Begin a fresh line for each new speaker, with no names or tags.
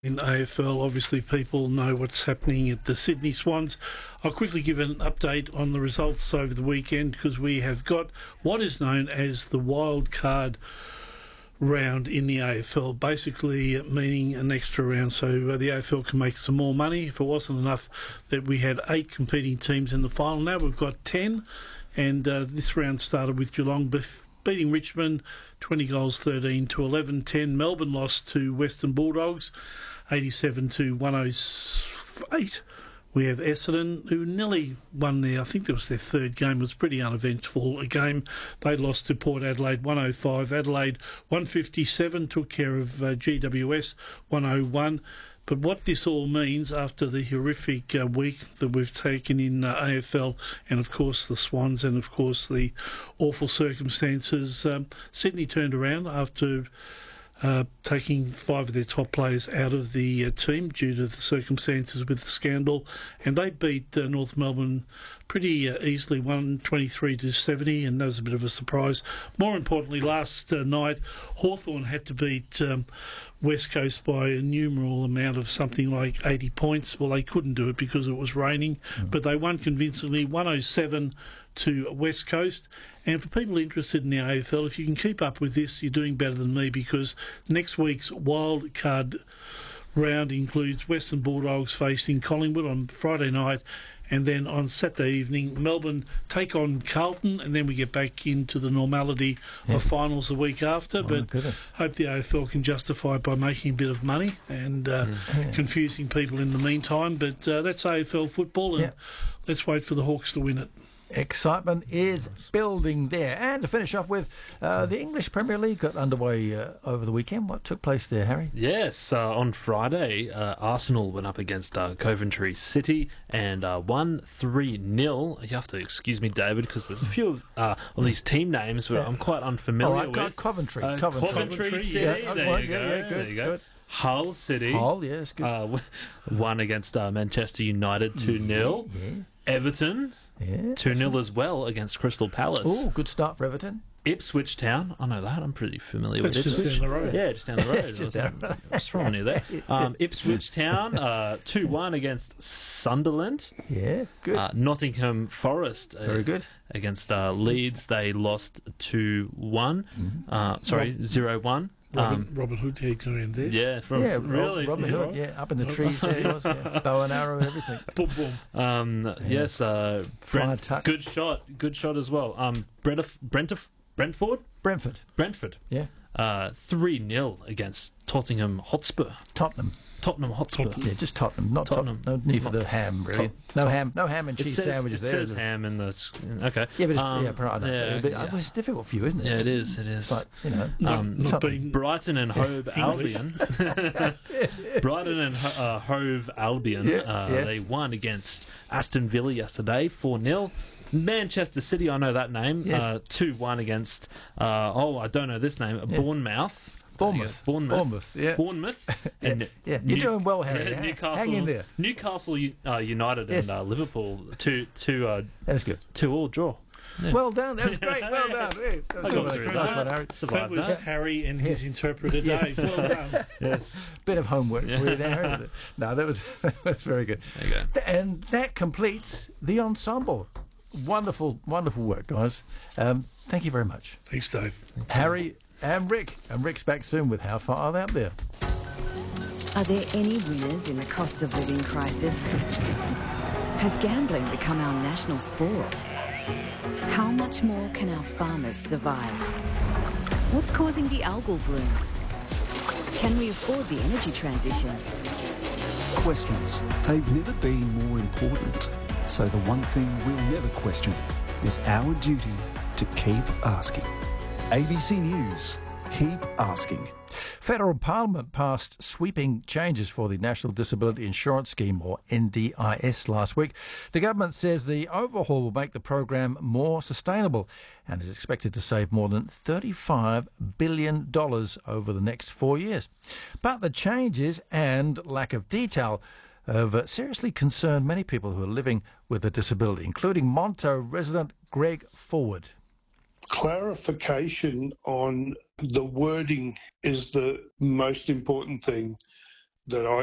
In AFL, obviously people know what's happening at the Sydney Swans. I'll quickly give an update on the results over the weekend because we have got what is known as the wild card round in the AFL, basically meaning an extra round so the AFL can make some more money. If it wasn't enough that we had 8 competing teams in the final, now we've got 10, and this round started with Geelong beating Richmond 20 goals 13 to 11-10. Melbourne lost to Western Bulldogs 87 to 108. We have Essendon, who nearly won I think it was their third game. It was pretty uneventful a game. They lost to Port Adelaide 105. Adelaide 157 took care of GWS 101. But what this all means after the horrific week that we've taken in AFL and, of course, the Swans and, of course, the awful circumstances, Sydney turned around after taking 5 of their top players out of the team due to the circumstances with the scandal, and they beat North Melbourne pretty easily, 123 to 70, and that was a bit of a surprise. More importantly, last night, Hawthorn had to beat West Coast by a numeral amount of something like 80 points. Well, they couldn't do it because it was raining, but they won convincingly, 107 to West Coast. And for people interested in the AFL, if you can keep up with this, you're doing better than me, because next week's wild card round includes Western Bulldogs facing Collingwood on Friday night, and then on Saturday evening, Melbourne take on Carlton, and then we get back into the normality of finals the week after. But hope the AFL can justify it by making a bit of money and confusing people in the meantime. But that's AFL football, and let's wait for the Hawks to win it.
Excitement is building there. And to finish off with, the English Premier League got underway over the weekend. What took place there, Harry?
Yes, on Friday, Arsenal went up against Coventry City and won 3-0. You have to excuse me, David, because there's a few of these team names where I'm quite unfamiliar with.
Coventry.
Coventry City.
Yes.
There you go.
Yeah,
there you go.
Good.
Hull City.
Hull, yes, good.
Won against Manchester United 2-0.
Yeah.
Everton.
Yeah,
2-0 as well against Crystal Palace.
Oh, good start for Everton.
Ipswich Town. I know that. I'm pretty familiar with Ipswich.
Just down the road.
Yeah, just down the road.
Just down the road.
I was from near there. Ipswich Town, 2-1 against Sunderland.
Yeah, good.
Nottingham Forest.
Very good.
Against Leeds, they lost 2-1. 0-1.
Robin Hood head around there.
Yeah, really.
Robin Hood, up in the trees there he was, bow and arrow and everything.
Boom, boom.
Yes, good shot as well. Brentford.
Yeah.
3-0 against Tottenham Hotspur. Tottenham Hotspur.
Yeah, just Tottenham, not Tottenham. No need for the ham, really. No ham and cheese sandwiches there.
It says ham in the... Okay.
Yeah, but it's difficult for you, isn't it?
Yeah, it is. It is.
But,
Brighton and Hove Albion. Brighton and Hove Albion, they won against Aston Villa yesterday, 4-0. Manchester City, I know that name, 2-1 against, I don't know this name, Bournemouth.
Bournemouth.
And
you're doing well, Harry.
Newcastle,
hang in there.
Newcastle United and Liverpool, 2
That's good.
2-2 draw. Yeah.
Well done. That was great. Well done. Yeah,
I got through that.
Harry.
That was Harry and his interpreter, Dave. Well done.
Yes.
Bit of homework for you there, Harry. No, that was very good.
There you go.
And that completes the ensemble. Wonderful, wonderful work, guys. Thank you very much.
Thanks, Dave.
Harry and Rick. And Rick's back soon with How Far Are They Up There?
Are there any winners in the cost of living crisis? Has gambling become our national sport? How much more can our farmers survive? What's causing the algal bloom? Can we afford the energy transition?
Questions. They've never been more important. So the one thing we'll never question is our duty to keep asking. ABC News. Keep asking.
Federal Parliament passed sweeping changes for the National Disability Insurance Scheme, or NDIS, last week. The government says the overhaul will make the program more sustainable and is expected to save more than $35 billion over the next 4 years. But the changes and lack of detail have seriously concerned many people who are living with a disability, including Monto resident Greg Forward.
Clarification on the wording is the most important thing. that I